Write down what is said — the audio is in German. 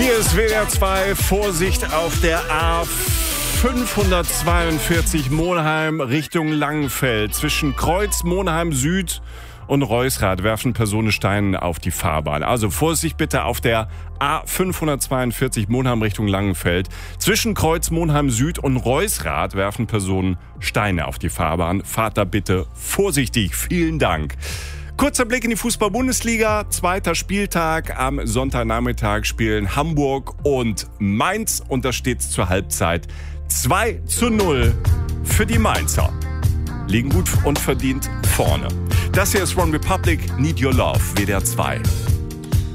Hier ist WDR 2, Vorsicht auf der A542 Monheim Richtung Langenfeld. Zwischen Kreuz Monheim Süd und Reusrath werfen Personen Steine auf die Fahrbahn. Also Vorsicht bitte auf der A542 Monheim Richtung Langenfeld. Zwischen Kreuz Monheim Süd und Reusrath werfen Personen Steine auf die Fahrbahn. Fahrt da bitte vorsichtig. Vielen Dank. Kurzer Blick in die Fußball-Bundesliga. 2. Spieltag. Am Sonntagnachmittag spielen Hamburg und Mainz. Und da steht es zur Halbzeit 2:0 für die Mainzer. Liegen gut und verdient vorne. Das hier ist One Republic, Need Your Love, WDR 2.